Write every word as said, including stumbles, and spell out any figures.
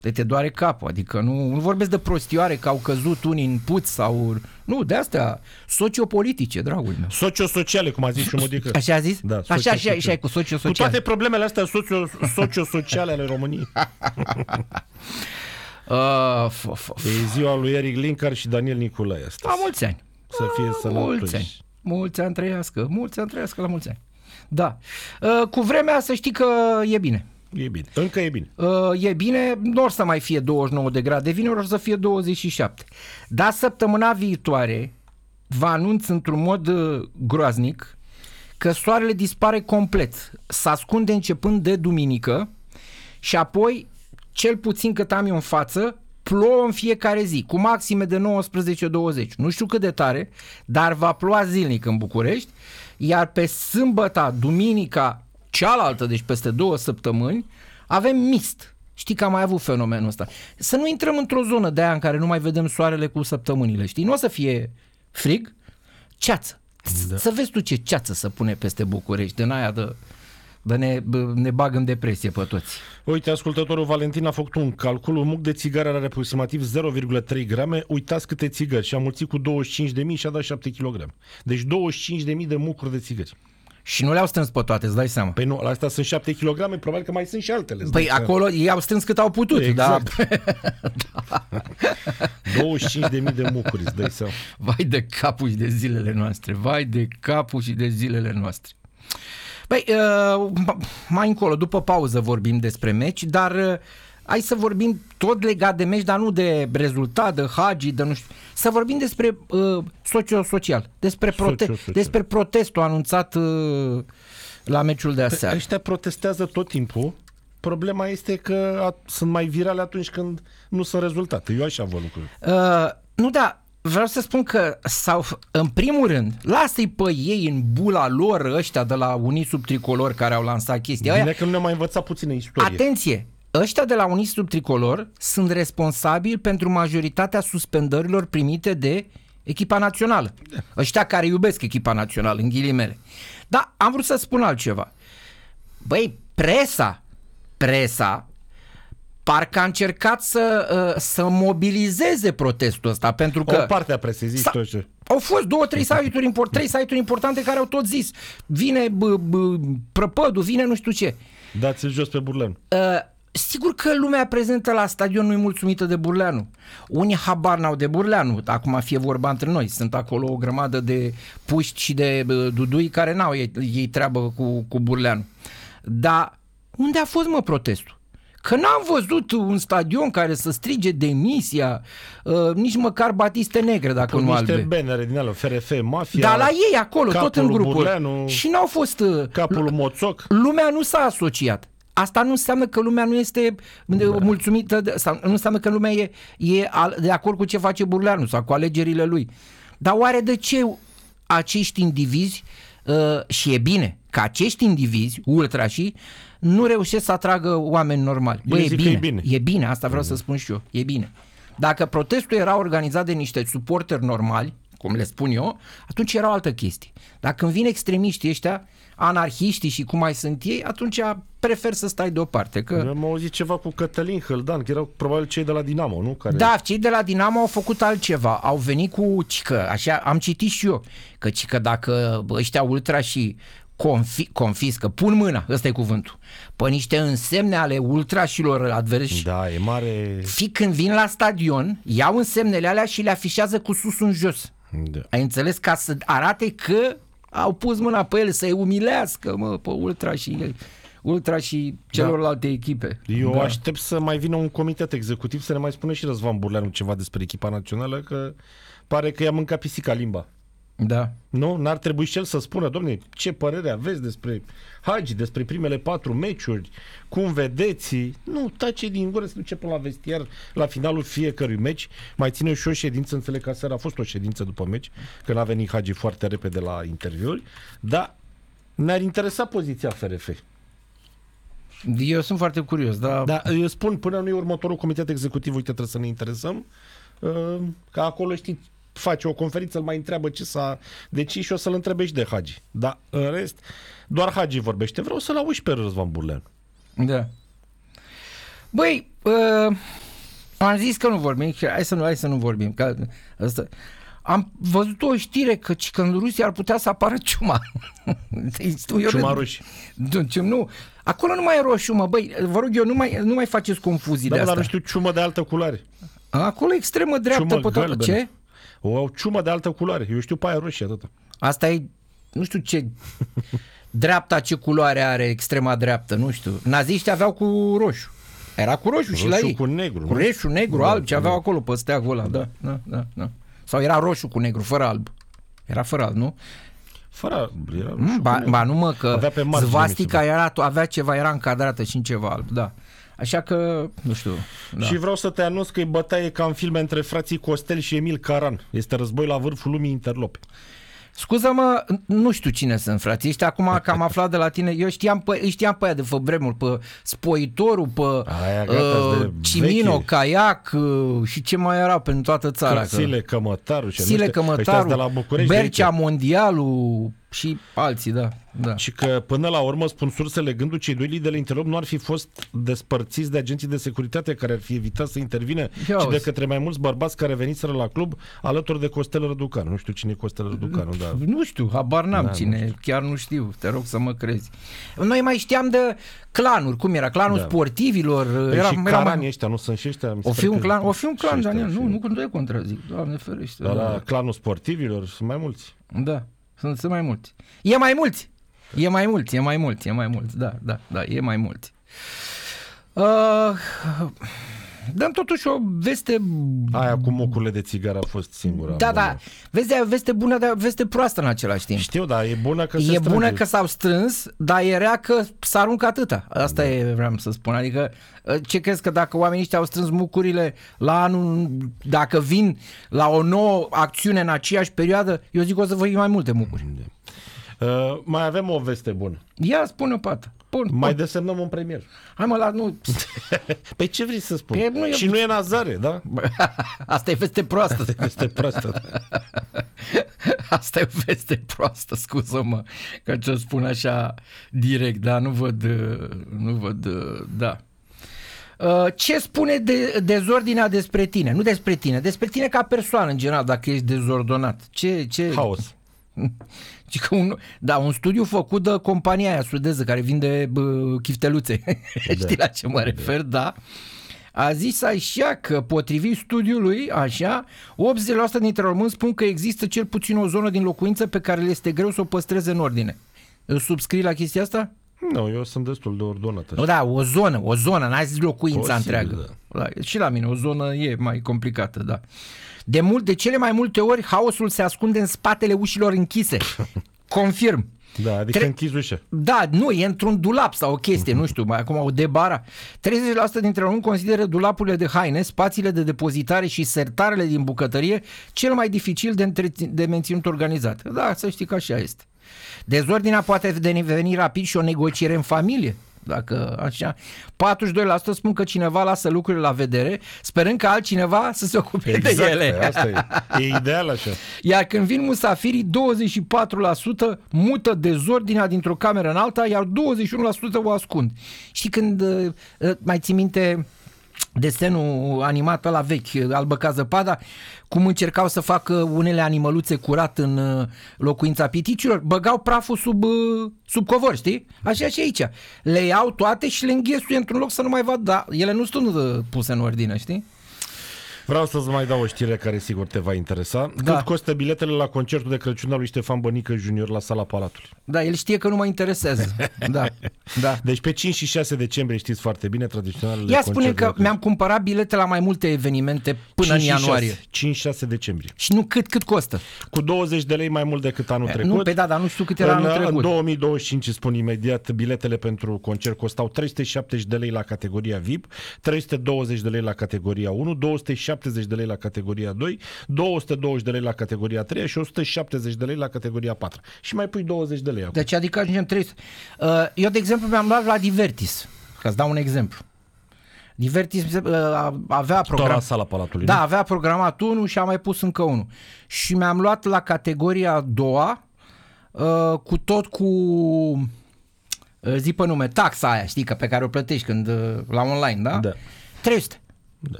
de te doare capul, adică nu, nu vorbesc de prostioare că au căzut unii în puț sau... Nu, de astea sociopolitice, dragul meu. Sociosociale, cum a zis și Modică. Așa a zis? Da, așa și ai cu sociosociale. Cu toate problemele astea socio, sociosociale ale României. uh, f- f- f- E ziua lui Eric Linkar și Daniel Nicolae asta. La mulți ani. Să fie A, sănătoși. Mulți ani. Mulți ani trăiască. Mulți ani trăiască la mulți ani. Da. Uh, cu vremea să știi că e bine. E bine. Încă e bine. Uh, e bine, nu or să mai fie douăzeci și nouă de grade, vineri or să fie douăzeci și șapte. Dar săptămâna viitoare vă anunț într-un mod uh, groaznic că soarele dispare complet. Se ascunde începând de duminică și apoi, cel puțin cât am eu în față, plouă în fiecare zi, cu maxime de nouăsprezece douăzeci. Nu știu cât de tare, dar va ploua zilnic în București, iar pe sâmbăta, duminica, cealaltă, deci peste două săptămâni, avem mist. Știi că am mai avut fenomenul ăsta. Să nu intrăm într-o zonă de aia în care nu mai vedem soarele cu săptămânile, știi? Nu o să fie frig, ceață. Da. Să vezi tu ce ceață să pune peste București, din aia de, de ne, ne bag în depresie pe toți. Uite, ascultătorul Valentin a făcut un calcul, un muc de țigară are aproximativ zero virgulă trei grame, uitați câte țigări și a mulțit cu douăzeci și cinci de mii și a dat șapte kilograme. Deci douăzeci și cinci de mii de mucuri de țigări. Și nu le-au strâns pe toate, îți dai seama. Păi nu, la astea sunt șapte kilograme, probabil că mai sunt și altele. Păi acolo ei au strâns cât au putut, exact. Da. douăzeci și cinci de mii de mucuri, îți dai seama. Vai de capul și de zilele noastre, vai de capul și de zilele noastre. Băi, uh, mai încolo, după pauză vorbim despre meci, dar uh, hai să vorbim tot legat de meci, dar nu de rezultat, de Hagi, de nu știu. Să vorbim despre uh, socio-social, despre, prote- socio-social. despre protestul anunțat uh, la meciul de aseară. Ăștia protestează tot timpul. Problema este că a, sunt mai virale atunci când nu sunt rezultate. Eu așa văd lucrurile. Uh, nu, da. Vreau să spun că, sau, în primul rând, lasă-i pe ei în bula lor ăștia de la Unii Sub Tricolor care au lansat chestia Bine aia. că nu ne-am mai învățat puțină istorie. Atenție! Ăștia de la Unii Sub Tricolor sunt responsabili pentru majoritatea suspendărilor primite de echipa națională. Da. Ăștia care iubesc echipa națională, în ghilimele. Dar am vrut să spun altceva. Băi, presa, presa, parcă a încercat să, să mobilizeze protestul ăsta, pentru că... O parte a presei, zici tot ce. Au fost două, trei site-uri, import, trei site-uri importante care au tot zis. Vine b, b, prăpădul, vine nu știu ce. Dați-l jos pe Burleanu. Uh, sigur că lumea prezentă la stadion nu e mulțumită de Burleanu. Unii habar n-au de Burleanu, acum fie vorba între noi. Sunt acolo o grămadă de puști și de uh, dudui care n-au ei, ei treabă cu, cu Burleanu. Dar unde a fost, mă, protestul? Că n-am văzut un stadion care să strige demisia, uh, nici măcar batiste negre, dacă Pun nu niște albe. bannere din alea, F R F, Mafia. Dar la ei acolo, tot în grupuri. Burleanu, și n-au fost... Uh, capul Moțoc. Lumea nu s-a asociat. Asta nu înseamnă că lumea nu este da. mulțumită, de, sau nu înseamnă că lumea e, e de acord cu ce face Burleanu sau cu alegerile lui. Dar oare de ce acești indivizi, uh, și e bine că acești indivizi, ultrașii, nu reușesc să atragă oameni normali? Bă, e bine, e bine, e bine, asta vreau să spun și eu, e bine. Dacă protestul era organizat de niște suporteri normali, cum le spun eu, atunci era o altă chestie. Dacă când vin extremiștii ăștia, anarhiștii și cum mai sunt ei, atunci prefer să stai deoparte. Că... Am auzit ceva cu Cătălin Hăldan, că erau probabil cei de la Dinamo, nu? Care... Da, cei de la Dinamo au făcut altceva. Au venit cu, cică, așa, am citit și eu, că, cică, dacă ăștia ultra și confi, confiscă, pun mâna, ăsta e cuvântul, pe niște însemne ale ultrașilor adversi. Da, e mare... Fi când vin la stadion, iau însemnele alea și le afișează cu sus în jos. Da. Ai înțeles? Ca să arate că au pus mâna pe ele, să-i umilească, mă, pe ultra și, ultra și celorlalte da. echipe. Eu da. aștept să mai vină un comitet executiv să ne mai spună și Răzvan Burleanu ceva despre echipa națională, că pare că i-a mâncat pisica limba. Da. Nu? N-ar trebui și el să spună, domne, ce părere aveți despre Hagi, despre primele patru meciuri, cum vedeți? Nu, tace din gură, să duce până la vestiar la finalul fiecărui meci. Mai ține și o ședință, înțeleg că seara a fost o ședință după meci, că n-a venit Hagi foarte repede la interviuri, dar ne-ar interesa poziția F R F. Eu sunt foarte curios, dar... Da, eu spun, până nu e următorul comitet executiv, uite, trebuie să ne interesăm, că acolo, știi, face o conferință, îl mai întreabă ce s-a decis și o să-l întrebe și de Hagi. Dar în rest, doar Hagi vorbește. Vreau să-l auzi pe Răzvan Burleanu. Da. Băi, uh, am zis că nu vorbim, hai să nu, hai să nu vorbim. Că asta. Am văzut o știre că, că în Rusia ar putea să apară ciuma. Ciuma roșie. Nu, acolo nu mai e roșu, mă, băi, vă rog eu, nu mai, nu mai faceți confuzii da, de asta. Dar nu știu ciumă de altă culoare. Acolo extremă dreaptă. Ciumă pe tot. Ce? O ciumă de altă culoare. Eu știu pe aia roșie atâta. Asta e, nu știu ce, dreapta ce culoare are extrema dreaptă, nu știu. Naziștii aveau cu roșu. Era cu roșu, roșu și la ei. cu negru. Cu roșu, negru, da, alb, ce aveau acolo pe steagul ăla, da, da, da, da. Sau era roșu cu negru, fără alb. Era fără alb, nu? Fără, era mm, ba, ba nu mă, că zvastica era, avea ceva, era încadrată și în ceva alb, da. Așa că, nu știu. Da. Și vreau să te anunț că e bătaie ca în filme între frații Costel și Emil Caran. Este război la vârful lumii interlope. Scuză-mă, nu știu cine sunt frații ăștia, acum că am aflat de la tine, eu știam pe, știam pe aia de Făbremul, pe Spoitorul, pe aia, gata, uh, Cimino, Caiac uh, și ce mai era pentru toată țara. Sile Cămătaru, Sile Cămătaru, Bercea Mondialul și alții, da, da. Și că până la urmă, spun sursele, gândul cei doi lideri interlopi nu ar fi fost despărțiți de agenții de securitate care ar fi evitat să intervină, ci de către mai mulți bărbați care veniseră la club alături de Costel Răducanu. Nu știu cine e Costel Răducanu, dar... Nu știu, habar n-am da, cine, nu chiar nu știu, te rog să mă crezi. Noi mai știam de clanuri, cum era? Clanul da. sportivilor. Păi era, și era caranii mai... ăștia, nu sunt și ăștia? O fi un clan, o fi un clan, Daniel, nu, nu, nu te contrazic, Doamne ferește. Dar da. la clanul sportivilor sunt mai mulți. Da. Sunt, sunt mai mulți. E mai mulți. E mai mulți, e mai mulți, e mai mulți. Da, da, da, e mai mulți. Uh, dăm totuși o veste... Aia cu mocurile de țigară a fost singura. Da, da. Vezi, veste bună, dar veste proastă în același timp. Știu, dar e bună că e se E bună strânge. că s-au strâns, dar e rea că s-aruncă atâta. Asta da. e, vreau să spun. Adică, ce crezi că dacă oamenii ăștia au strâns mucurile la anul, dacă vin la o nouă acțiune în aceeași perioadă, eu zic că o să vă iei mai multe mucuri. Da. Uh, mai avem o veste bună. Ia, spune-o, Pată. Pun, mai pun. desemnăm un premier. Hai mă, la nu... Păi ce vrei să spun? Pe, nu și e... nu e Nazare, da? Asta e veste proastă. Asta e veste proastă. Asta e veste proastă, scuză-mă, că ce-o spun așa direct, dar nu văd, nu văd, da. Ce spune de dezordinea despre tine? Nu despre tine, despre tine ca persoană în general, dacă ești dezordonat. Ce, ce... Haos. Un, da, un studiu făcut de compania aia sudeză care vinde bă, chifteluțe. Da. Știi la ce mă refer, da? A zis așa că, potrivit studiului, așa, optzeci la sută dintre români spun că există cel puțin o zonă din locuință pe care le este greu să o păstreze în ordine. Subscrii la chestia asta? Nu, eu sunt destul de ordonat. No, da, o zonă, o zonă, n-ai zis locuința Posibil, întreagă. Da. La, și la mine, o zonă e mai complicată, da. De, mult, de cele mai multe ori, haosul se ascunde în spatele ușilor închise. Confirm. Da, adică Tre- închizi ușa. Da, nu, e într-un dulap sau o chestie, nu știu, mai acum o debara. treizeci la sută dintre români consideră dulapurile de haine, spațiile de depozitare și sertarele din bucătărie cel mai dificil de, între- de menținut organizat. Da, să știi că așa este. Dezordinea poate deveni rapid și o negociere în familie. Dacă așa, patruzeci și doi la sută spun că cineva lasă lucrurile la vedere, sperând că altcineva să se ocupe exact, de ele. Asta e. E ideal așa. Iar când vin musafirii, douăzeci și patru la sută mută dezordinea dintr-o cameră în alta, iar douăzeci și unu la sută o ascund. Știi când, mai ții minte desenul animat ăla vechi, Albăca zăpada, cum încercau să facă unele animăluțe curat în locuința piticilor, băgau praful sub, sub covor, știi? Așa și aici. Le iau toate și le înghesuie într-un loc să nu mai vadă, dar ele nu sunt puse în ordine, știi? Vreau să-ți mai dau o știre care sigur te va interesa. Da. Cât costă biletele la concertul de Crăciun al lui Ștefan Bănică junior la Sala Palatului? Da, el știe că nu mă interesează. Da, da. Deci pe cinci și șase decembrie știți foarte bine tradiționalele. Ia spune că mi-am cumpărat bilete la mai multe evenimente până în ianuarie. cinci șase decembrie. Și nu cât cât costă? Cu douăzeci de lei mai mult decât anul e, trecut. Nu, pe da, dar nu știu cât era în, anul trecut. În două mii douăzeci și cinci, spun imediat, biletele pentru concert costau trei sute șaptezeci de lei la categoria V I P, trei sute douăzeci de lei la categoria unu, două sute șaptezeci de lei la categoria doi, două sute douăzeci de lei la categoria trei și o sută șaptezeci de lei la categoria patru. Și mai pui douăzeci de lei acum. Deci adică ajungem trei sute. Eu, de exemplu, mi-am luat la Divertis, ca să dau un exemplu. Divertis avea program... Tot la Sala Palatului. Da, nu? avea programat unul și a mai pus încă unul. Și mi-am luat la categoria a doua cu tot cu zi pe nume, taxa aia, știi, că pe care o plătești când, la online, da? Da. trei sute.